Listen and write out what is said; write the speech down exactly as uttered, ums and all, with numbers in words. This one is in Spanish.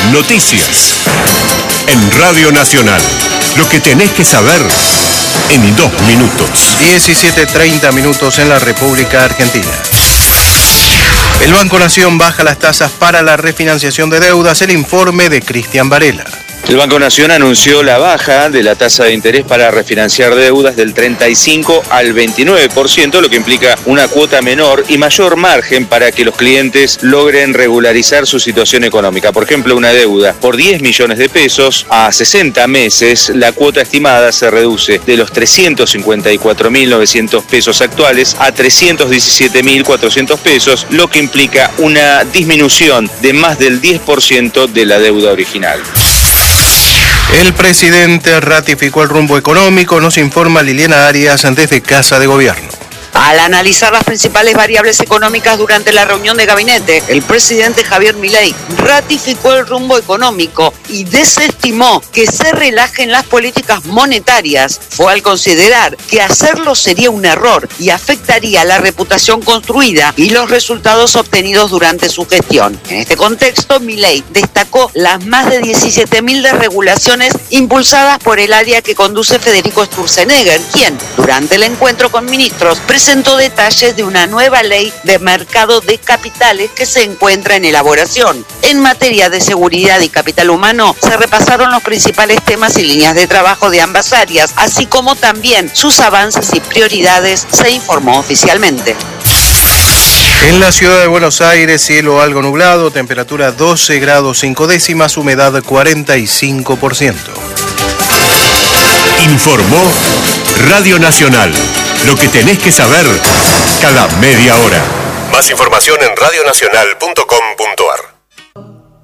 Noticias. En Radio Nacional. Lo que tenés que saber en dos minutos. diecisiete treinta minutos en la República Argentina. El Banco Nación baja las tasas para la refinanciación de deudas. El informe de Cristian Varela. El Banco Nación anunció la baja de la tasa de interés para refinanciar deudas del treinta y cinco al veintinueve por ciento, lo que implica una cuota menor y mayor margen para que los clientes logren regularizar su situación económica. Por ejemplo, una deuda por diez millones de pesos a sesenta meses, la cuota estimada se reduce de los trescientos cincuenta y cuatro mil novecientos pesos actuales a trescientos diecisiete mil cuatrocientos pesos, lo que implica una disminución de más del diez por ciento de la deuda original. El presidente ratificó el rumbo económico, nos informa Liliana Arias desde Casa de Gobierno. Al analizar las principales variables económicas durante la reunión de gabinete, el presidente Javier Milei ratificó el rumbo económico y desestimó que se relajen las políticas monetarias. Fue al considerar que hacerlo sería un error y afectaría la reputación construida y los resultados obtenidos durante su gestión. En este contexto, Milei destacó las más de diecisiete mil desregulaciones impulsadas por el área que conduce Federico Sturzenegger, quien, durante el encuentro con ministros, presentó detalles de una nueva ley de mercado de capitales que se encuentra en elaboración. En materia de seguridad y capital humano, se repasaron los principales temas y líneas de trabajo de ambas áreas, así como también sus avances y prioridades, se informó oficialmente. En la ciudad de Buenos Aires, cielo algo nublado, temperatura doce grados cinco décimas, humedad cuarenta y cinco por ciento. Informó Radio Nacional. Lo que tenés que saber cada media hora. Más información en radionacional punto com punto ar.